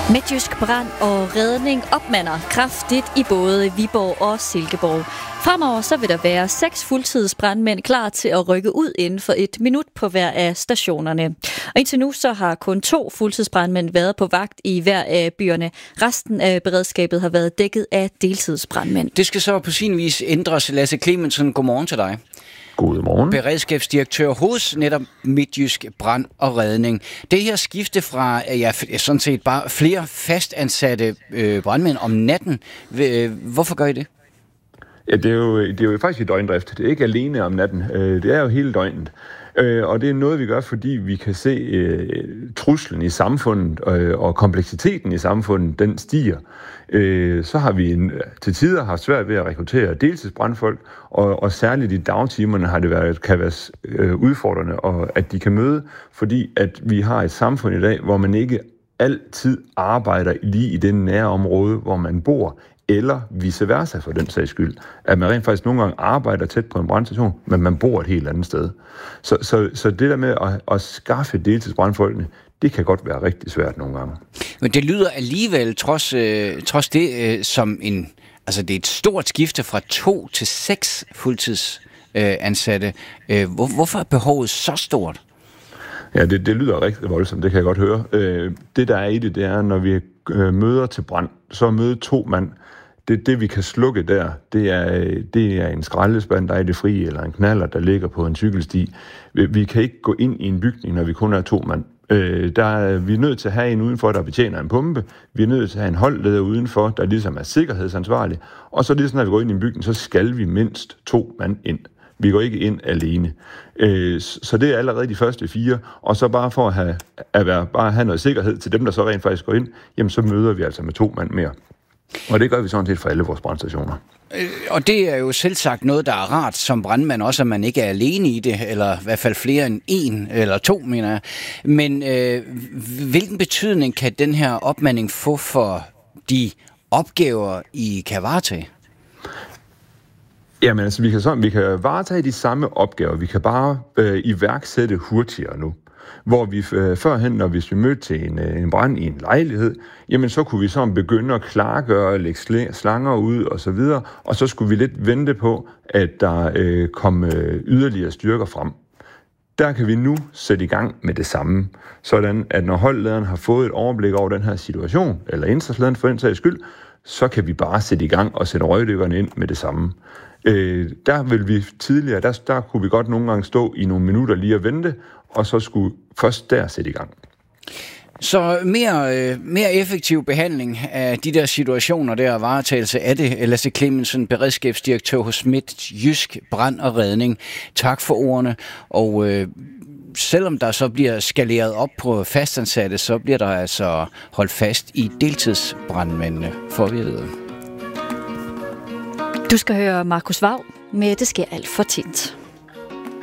Midtjysk Brand og Redning opmander kraftigt i både Viborg og Silkeborg. Fremover så vil der være 6 fuldtidsbrandmænd klar til at rykke ud inden for 1 minut på hver af stationerne. Og indtil nu så har kun 2 fuldtidsbrandmænd været på vagt i hver af byerne. Resten af beredskabet har været dækket af deltidsbrandmænd. Det skal så på sin vis ændres. Lasse Clemensen, godmorgen til dig. Godmorgen. Beredskabsdirektør hos netop Midtjysk Brand og Redning. Det her skifte fra sådan set bare flere fastansatte brandmænd om natten. Hvorfor gør I det? Ja, det er jo faktisk i døgndrift. Det er ikke alene om natten. Det er jo hele døgnet. Og det er noget, vi gør, fordi vi kan se truslen i samfundet og kompleksiteten i samfundet, den stiger. Så har vi til tider haft svært ved at rekruttere deltidsbrandfolk, og særligt i dagtimerne har det kan være udfordrende, at de kan møde, fordi at vi har et samfund i dag, hvor man ikke altid arbejder lige i det nære område, hvor man bor, eller vice versa for den sags skyld. At man rent faktisk nogle gange arbejder tæt på en brandstation, men man bor et helt andet sted. Så det der med at skaffe deltidsbrandfolkene, det kan godt være rigtig svært nogle gange. Men det lyder alligevel, trods det, som det er et stort skifte fra 2 til 6 fuldtidsansatte. Hvorfor er behovet så stort? Ja, det lyder rigtig voldsomt, det kan jeg godt høre. Det der er i det er, når vi møder til brand, så møder 2 mand. Det vi kan slukke der, det er en skraldespand, der er i det frie, eller en knaller, der ligger på en cykelsti. Vi kan ikke gå ind i en bygning, når vi kun er 2 mand. Vi er nødt til at have en udenfor, der betjener en pumpe. Vi er nødt til at have en holdleder udenfor, der ligesom er sikkerhedsansvarlig. Og så lige sådan, når vi går ind i en bygning, så skal vi mindst 2 mand ind. Vi går ikke ind alene. Så det er allerede de første 4. Og så bare for at have noget sikkerhed til dem, der så rent faktisk går ind, jamen så møder vi altså med 2 mand mere. Og det gør vi sådan set for alle vores brandstationer. Og det er jo selvsagt noget, der er rart som brandmand, også at man ikke er alene i det, eller i hvert fald flere end 1 eller 2, mener jeg. Men hvilken betydning kan den her opmanding få for de opgaver, I kan varetage? Jamen altså, vi kan varetage de samme opgaver. Vi kan bare iværksætte hurtigere nu. Hvor vi førhen, når vi mødte til en brand i en lejlighed, jamen så kunne vi så begynde at klargøre, lægge slanger ud og så videre, og så skulle vi lidt vente på, at der kom yderligere styrker frem. Der kan vi nu sætte i gang med det samme, sådan at når holdlederen har fået et overblik over den her situation, eller indsatslederen for den sags skyld, så kan vi bare sætte i gang og sætte røgdykkerne ind med det samme. Der vil vi tidligere, der kunne vi godt nogle gange stå i nogle minutter lige og vente, og så skulle først der sætte i gang. Så mere effektiv behandling af de der situationer der, varetagelse af det. Lasse Clemensen, beredskabsdirektør hos Midtjysk Brand og Redning. Tak for ordene. Og selvom der så bliver skaleret op på fastansatte, så bliver der altså holdt fast i deltidsbrandmændene, for vi ved. Du skal høre Markus Vav med Det sker alt for tit.